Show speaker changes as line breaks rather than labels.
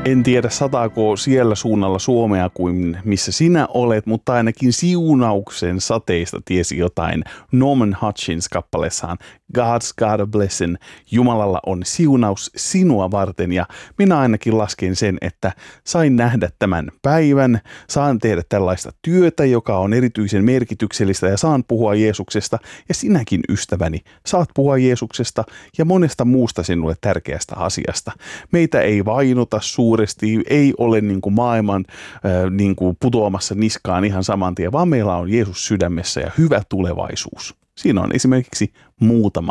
En tiedä sataako siellä suunnalla Suomea kuin missä sinä olet, mutta ainakin siunauksen sateista tiesi jotain Norman Hutchins kappaleessaan God's got a blessing. Jumalalla on siunaus sinua varten ja minä ainakin lasken sen, että sain nähdä tämän päivän, saan tehdä tällaista työtä, joka on erityisen merkityksellistä ja saan puhua Jeesuksesta ja sinäkin ystäväni saat puhua Jeesuksesta ja monesta muusta sinulle tärkeästä asiasta. Meitä ei vainuta suuresti, ei ole niin kuin maailman niin kuin putoamassa niskaan ihan saman tien, vaan meillä on Jeesus sydämessä ja hyvä tulevaisuus. Siinä on esimerkiksi muutama